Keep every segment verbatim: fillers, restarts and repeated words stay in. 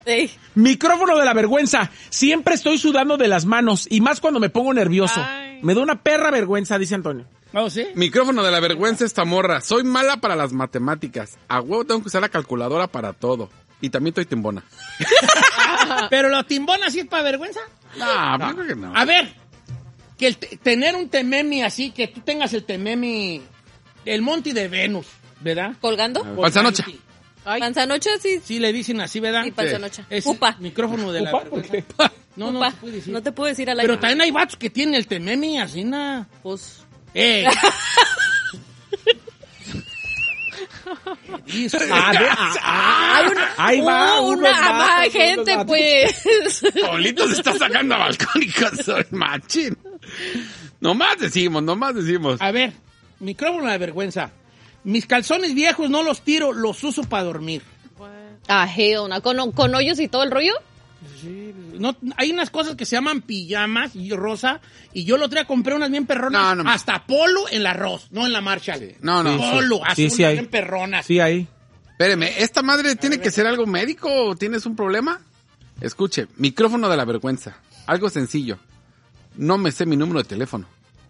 Sí. Micrófono de la vergüenza. Siempre estoy sudando de las manos y más cuando me pongo nervioso. Ay. Me da una perra vergüenza, dice Antonio. ¿Oh, sí? Micrófono de la vergüenza esta morra. Soy mala para las matemáticas. A huevo tengo que usar la calculadora para todo. Y también estoy timbona. Pero lo timbona sí es para vergüenza. No, yo creo que no. A ver, que el te- tener un tememi así, que tú tengas el tememi, el Monte de Venus, ¿verdad? ¿Colgando? Panzanocha. Ay. Panzanocha, sí. Sí le dicen así, ¿verdad? Sí, panzanocha. Es Upa. micrófono de la ¿Upa? ¿Por vergüenza. qué? No, no Upa. se puede decir. No te puedo decir al aire. Pero también hay vatos que tienen el tememi así, nada. Pues... ¡Eh! Hizo- A ver, ah, ah, Hay una, ahí va, uh, unos una vatos, más unos gente, vatos. pues. Paulito se está sacando a balcónicos. Soy machín. Nomás decimos, nomás decimos. A ver, micrófono de vergüenza. Mis calzones viejos no los tiro, los uso para dormir. Ah, hell no. ¿Con, con hoyos y todo el rollo? No, hay unas cosas que se llaman pijamas y rosa, y yo el otro día compré unas bien perronas, No, no. hasta polo en la Ross, no en la Marshall. No, no. Polo, Sí, azul, sí hay. bien perronas. Sí, ahí. Espéreme, ¿esta madre tiene que ser algo médico o tienes un problema? Escuche, micrófono de la vergüenza. Algo sencillo. No me sé mi número de teléfono.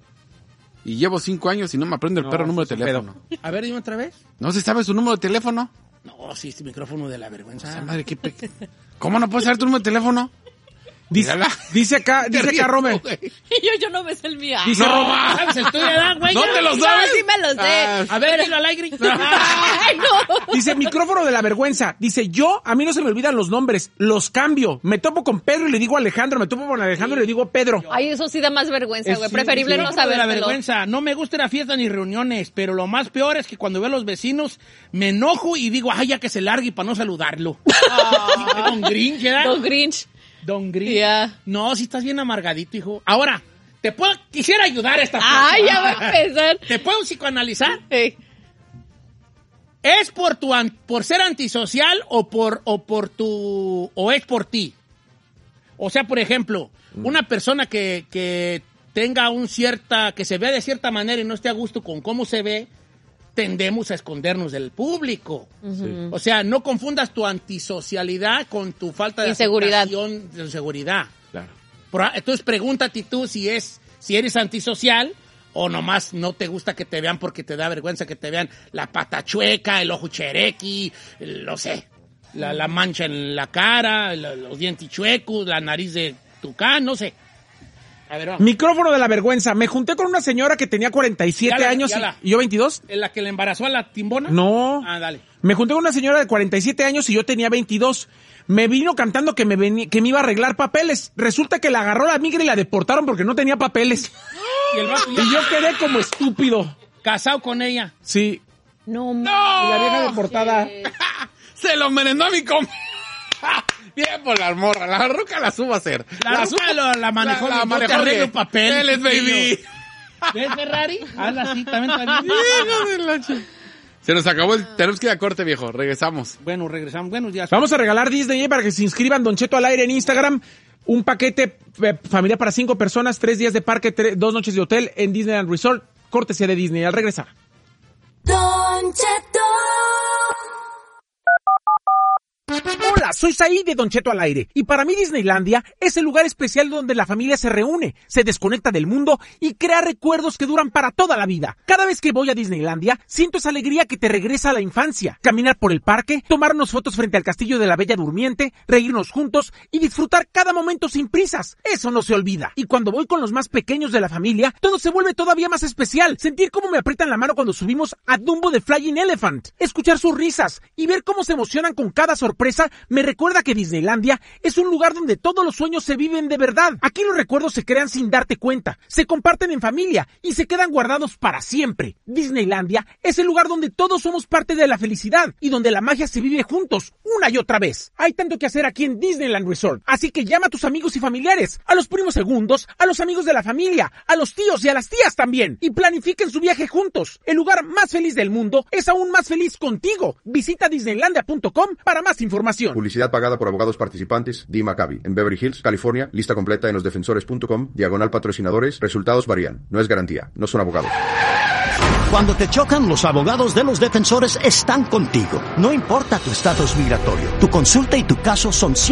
Y llevo cinco años y no me aprendo el No, perro número de es un teléfono. A ver, dime otra vez. ¿No se sabe su número de teléfono? No, sí, este micrófono de la vergüenza. Esa madre, qué pe- ¿Cómo no puedes saber tu número de teléfono? Dice, Mírala. dice acá, dice acá Robert. Y yo, yo no me sé el mío. Dice No, Robert. va. ¿Sabes el tuyo, edad, güey? ¿No Ya te lo lo sabes? Sí me lo sé. Ah, A ver, dilo al aire. Ay, no. Dice, micrófono de la vergüenza. Dice, yo, a mí no se me olvidan los nombres, los cambio. Me topo con Pedro y le digo Alejandro, me topo con Alejandro y le digo Pedro. Ay, eso sí da más vergüenza, Es- güey. sí, Preferible sí. no Micrófono de la sabértelo. vergüenza. No me gusta ir a fiestas ni reuniones, pero lo más peor es que cuando veo a los vecinos me enojo y digo, ay, ya que se largue para no saludarlo. Don Grinch, ¿verdad? Don Grinch. Don Grinch. Ya. No, si estás bien amargadito, hijo. Ahora, te puedo, quisiera ayudar a esta Ay, ya persona. va a empezar. ¿Te puedo psicoanalizar? Ey. ¿Es por tu an- por ser antisocial o por o por tu o es por ti? O sea, por ejemplo, una persona que, que tenga un cierta que se vea de cierta manera y no esté a gusto con cómo se ve, tendemos a escondernos del público. O sea, no confundas tu antisocialidad con tu falta de Inseguridad. aceptación, de seguridad. Claro. Por- Entonces pregúntate tú si es si eres antisocial o nomás no te gusta que te vean porque te da vergüenza que te vean la pata chueca, el ojo cherequi, el- no sé, la, la mancha en la cara, la- los dientes chuecos, la nariz de tucán, no sé. A ver, vamos. Micrófono de la vergüenza. Me junté con una señora que tenía cuarenta y siete Ya la- años ya y, la- y yo veintidós. ¿En la que le embarazó a la timbona? No. Ah, dale. Me junté con una señora de cuarenta y siete años y yo tenía veintidós. Me vino cantando que me, veni- que me iba a arreglar papeles. Resulta que la agarró la migra y la deportaron porque no tenía papeles. Y el vato ya Y yo quedé como estúpido. casado con ella. Sí. No, Y la vieja deportada. Se lo merendó a mi com... Bien por la morra. La ruca la subo a hacer. La, subo- ruca lo- la manejó. La, la yo te manejó arreglo bien. el papel. Él baby. ¿Ves, Ferrari? Hazla así, también está bien. Hijo de la ch- Se nos acabó el... Tenemos que ir a corte, viejo. Regresamos. Bueno, regresamos. Buenos días. Vamos a regalar Disney para que se inscriban Don Cheto al aire en Instagram. Un paquete eh, familiar para cinco personas, tres días de parque, tre- dos noches de hotel en Disneyland Resort. Cortesía de Disney. Al regresar. Don Cheto. Hola, soy Said de Don Cheto al aire. Y para mí Disneylandia es el lugar especial donde la familia se reúne, se desconecta del mundo y crea recuerdos que duran para toda la vida. Cada vez que voy a Disneylandia, siento esa alegría que te regresa a la infancia. Caminar por el parque, tomarnos fotos frente al castillo de la Bella Durmiente, reírnos juntos y disfrutar cada momento sin prisas. Eso no se olvida. Y cuando voy con los más pequeños de la familia, todo se vuelve todavía más especial. Sentir cómo me aprietan la mano cuando subimos a Dumbo de Flying Elephant. Escuchar sus risas y ver cómo se emocionan con cada sorpresa me recuerda que Disneylandia es un lugar donde todos los sueños se viven de verdad. Aquí los recuerdos se crean sin darte cuenta, se comparten en familia y se quedan guardados para siempre. Disneylandia es el lugar donde todos somos parte de la felicidad y donde la magia se vive juntos una y otra vez. Hay tanto que hacer aquí en Disneyland Resort, así que llama a tus amigos y familiares, a los primos segundos, a los amigos de la familia, a los tíos y a las tías también, y planifiquen su viaje juntos. El lugar más feliz del mundo es aún más feliz contigo. Visita disneylandia punto com para más información. Publicidad pagada por abogados participantes. Dee Maccabi. En Beverly Hills, California. Lista completa en losdefensores punto com. Diagonal patrocinadores. Resultados varían. No es garantía. No son abogados. Cuando te chocan, los abogados de los defensores están contigo. No importa tu estatus migratorio, tu consulta y tu caso son